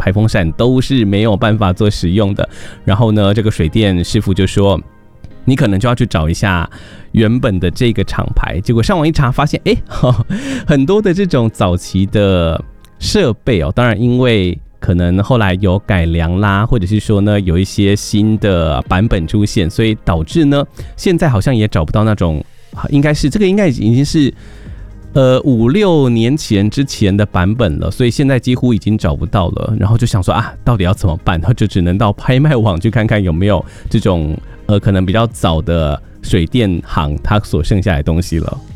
排风扇都是没有办法做使用的。然后呢，这个水电师傅就说，你可能就要去找一下原本的这个厂牌。结果上网一查，发现很多的这种早期的设备当然因为可能后来有改良啦，或者是说呢有一些新的版本出现，所以导致呢现在好像也找不到那种，应该已经是5-6年之前的版本了，所以现在几乎已经找不到了。然后就想说到底要怎么办？就只能到拍卖网去看看有没有这种可能比较早的水电行它所剩下来的东西了。